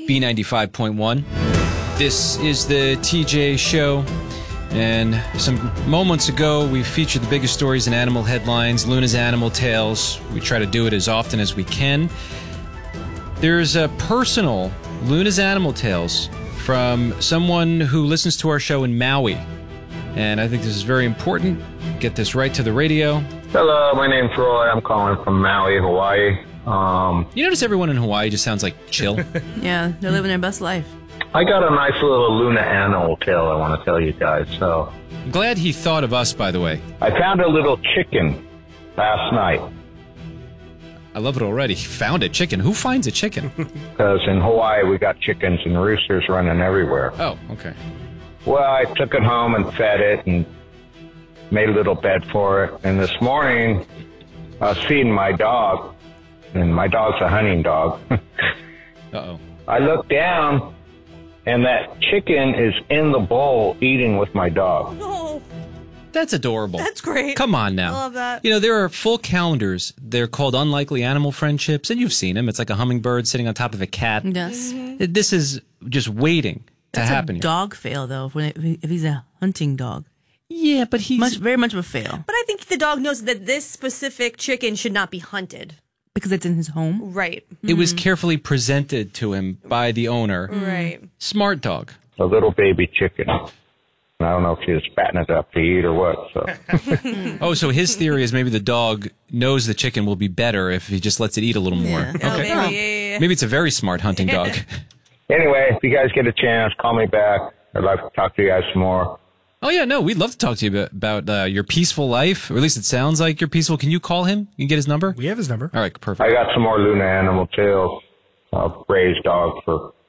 B95.1. This is the TJ Show. And some moments ago, we featured the biggest stories in animal headlines, Luna's Animal Tales. We try to do it as often as we can. There's a personal Luna's Animal Tales from someone who listens to our show in Maui. And I think this is very important. Get this right to the radio. Hello, my name's Roy. I'm calling from Maui, Hawaii. You notice everyone in Hawaii just sounds like chill? Yeah, they're living their best life. I got a nice little Luna animal tale I want to tell you guys. So, I'm glad he thought of us, by the way. I found a little chicken last night. I love it already. He found a chicken. Who finds a chicken? Because in Hawaii, we got chickens and roosters running everywhere. Oh, okay. Well, I took it home and fed it and made a little bed for it. And this morning, I was feeding my dog, and my dog's a hunting dog. Uh-oh. I looked down, and that chicken is in the bowl eating with my dog. Oh, That's adorable. that's great. Come on now. I love that. You know, there are full calendars. They're called Unlikely Animal Friendships, and you've seen them. It's like a hummingbird sitting on top of a cat. Yes. This is just waiting to That's happen a here. dog fail, though, if he's a hunting dog. Yeah, but he's... Very much of a fail. But I think the dog knows that this specific chicken should not be hunted. Because it's in his home? Right. It was carefully presented to him by the owner. Right. Smart dog. A little baby chicken. I don't know if she was fattening it up to eat or what. So Oh, so his theory is maybe the dog knows the chicken will be better if he just lets it eat a little more. Yeah. Oh, Okay. maybe, yeah. Maybe it's a very smart hunting dog. anyway, if you guys get a chance, call me back. I'd like to talk to you guys some more. Oh, yeah, no, we'd love to talk to you about your peaceful life, or at least it sounds like you're peaceful. Can you call him? You can get his number? We have his number. All right, perfect. I got some more Luna animal tales. I've raised dogs for